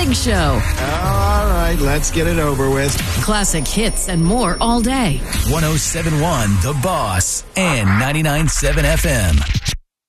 morning show. All right, let's get it over with. Classic hits and more all day. 107.1 The Boss and 99.7 FM.